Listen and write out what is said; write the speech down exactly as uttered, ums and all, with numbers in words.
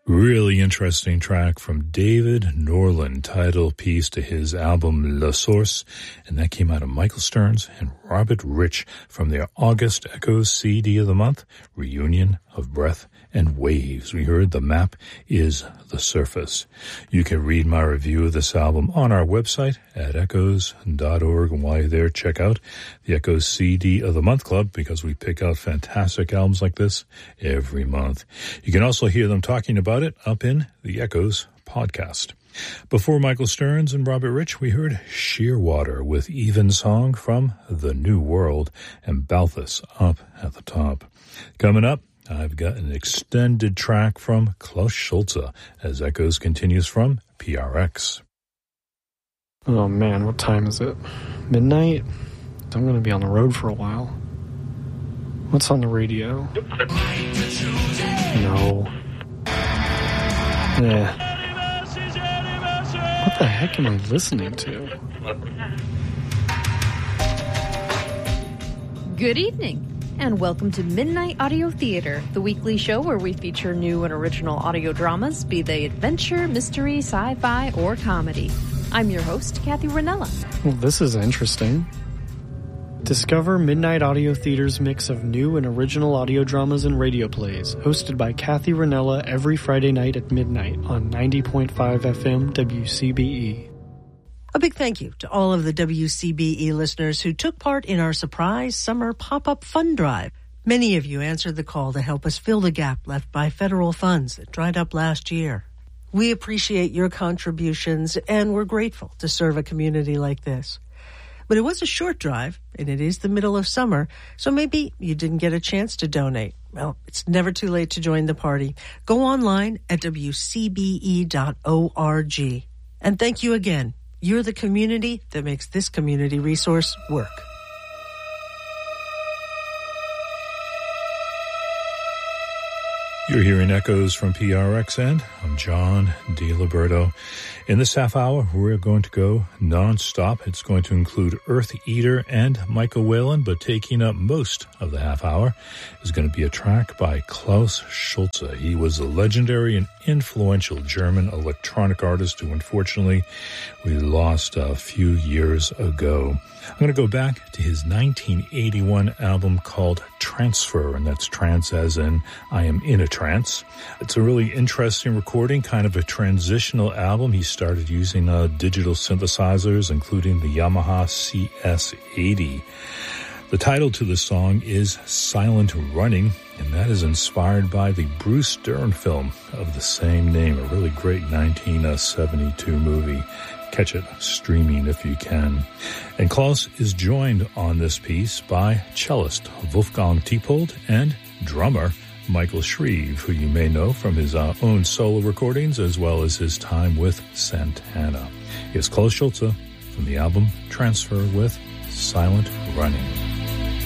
Really interesting track from David Norland, title piece to his album La Source, and that came out of Michael Stearns and Robert Rich from their August Echoes C D of the Month, Reunion of Breath and Waves. We heard The Map is the Surface. You can read my review of this album on our website at echoes dot org, and while you're there, check out the Echoes C D of the Month Club, because we pick out fantastic albums like this every month. You can also hear them talking about it up in the Echoes podcast. Before Michael Stearns and Robert Rich, we heard Shearwater with Evensong from The New World, and Balthus up at the top. Coming up, I've got an extended track from Klaus Schulze as Echoes continues from P R X. Oh man, what time is it? Midnight? I'm going to be on the road for a while. What's on the radio? No. Eh. What the heck am I listening to? Good evening, and welcome to Midnight Audio Theater, the weekly show where we feature new and original audio dramas, be they adventure, mystery, sci-fi, or comedy. I'm your host, Kathy Ranella. Well, this is interesting. Discover Midnight Audio Theater's mix of new and original audio dramas and radio plays, hosted by Kathy Ranella every Friday night at midnight on ninety point five F M W C B E. A big thank you to all of the W C B E listeners who took part in our surprise summer pop-up fund drive. Many of you answered the call to help us fill the gap left by federal funds that dried up last year. We appreciate your contributions, and we're grateful to serve a community like this. But it was a short drive, and it is the middle of summer, so maybe you didn't get a chance to donate. Well, it's never too late to join the party. Go online at W C B E dot org. And thank you again. You're the community that makes this community resource work. You're hearing Echoes from P R X, and I'm John DiLiberto. In this half hour, we're going to go non-stop. It's going to include Earth Eater and Michael Whalen, but taking up most of the half hour is going to be a track by Klaus Schulze. He was a legendary and influential German electronic artist who, unfortunately, we lost a few years ago. I'm going to go back to his nineteen eighty-one album called Transfer, and that's trance as in I am in a trance. It's a really interesting recording, kind of a transitional album. He started using uh, digital synthesizers, including the Yamaha C S eighty. The title to the song is Silent Running, and that is inspired by the Bruce Dern film of the same name, a really great nineteen seventy-two movie. Catch it streaming if you can. And Klaus is joined on this piece by cellist Wolfgang Tiepold and drummer Michael Shreve, who you may know from his uh, own solo recordings as well as his time with Santana. Here's Klaus Schulze from the album Transfer with Silent Running.